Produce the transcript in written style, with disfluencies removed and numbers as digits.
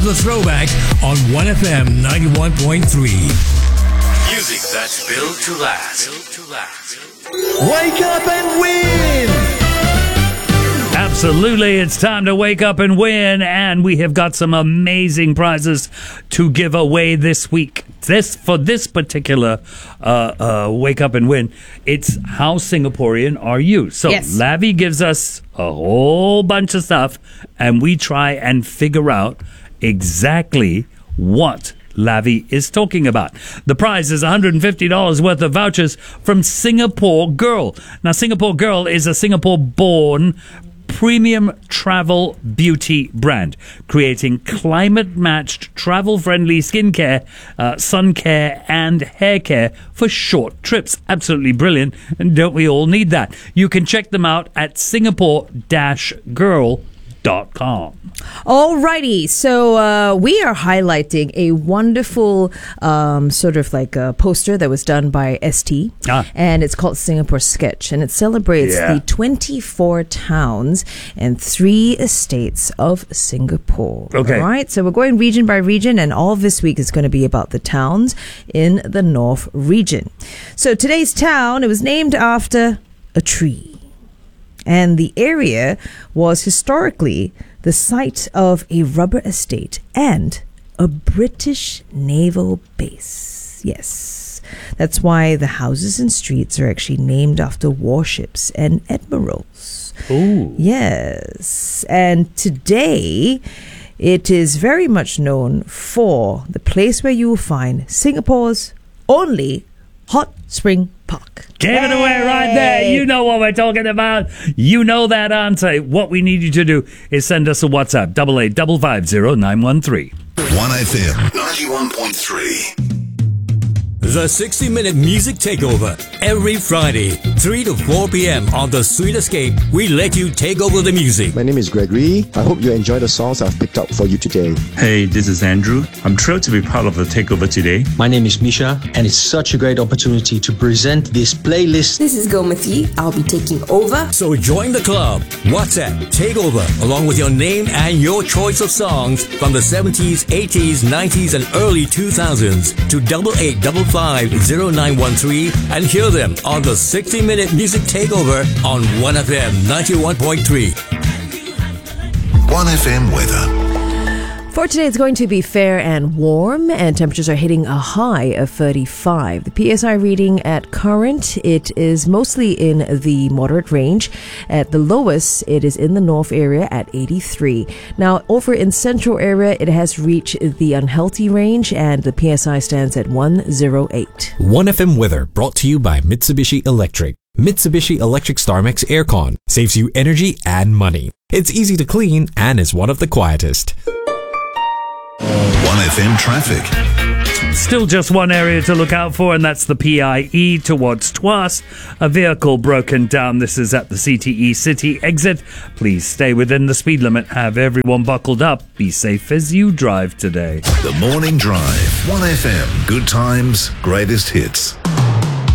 the throwback on 1FM 91.3. Music that's built to last. Wake up and win! Absolutely, it's time to wake up and win, and we have got some amazing prizes to give away this week. For this particular wake up and win, it's how Singaporean are you? So Yes. Lavi gives us a whole bunch of stuff, and we try and figure out exactly what Lavi is talking about. The prize is $150 worth of vouchers from Singapore Girl. Now, Singapore Girl is a Singapore-born premium travel beauty brand, creating climate-matched, travel-friendly skincare, sun care, and hair care for short trips. Absolutely brilliant, and don't we all need that? You can check them out at singapore-girl.com. Alrighty, so we are highlighting a wonderful sort of like a poster that was done by ST, and it's called Singapore Sketch, and it celebrates the 24 towns and 3 estates of Singapore. Okay. All right, so we're going region by region, and all of this week is going to be about the towns in the North region. So today's town, it was named after a tree. And the area was historically the site of a rubber estate and a British naval base. Yes, that's why the houses and streets are actually named after warships and admirals. Ooh. Yes, and today it is very much known for the place where you will find Singapore's only hot spring park. Give it away right there. You know what we're talking about. You know that answer. What we need you to do is send us a WhatsApp, 885550 1FM 91.3. The 60-minute music takeover. Every Friday, 3 to 4 p.m. on The Sweet Escape, we let you take over the music. My name is Gregory. I hope you enjoy the songs I've picked up for you today. Hey, this is Andrew. I'm thrilled to be part of the takeover today. My name is Misha, and it's such a great opportunity to present this playlist. This is Gomati. I'll be taking over. So join the club. WhatsApp Takeover, along with your name and your choice of songs from the 70s, 80s, 90s, and early 2000s to 88550913 and hear them on the 60-minute music takeover on 1FM 91.3. 1FM weather. For today, it's going to be fair and warm, and temperatures are hitting a high of 35. The PSI reading at current, it is mostly in the moderate range. At the lowest, it is in the north area at 83. Now, over in central area, it has reached the unhealthy range, and the PSI stands at 108. 1FM weather brought to you by Mitsubishi Electric. Mitsubishi Electric StarMax Aircon saves you energy and money. It's easy to clean and is one of the quietest. 1FM traffic. Still just one area to look out for, and that's the PIE towards Tuas. A vehicle broken down. This is at the CTE City exit. Please stay within the speed limit. Have everyone buckled up. Be safe as you drive today. The Morning Drive. 1FM. Good times, greatest hits.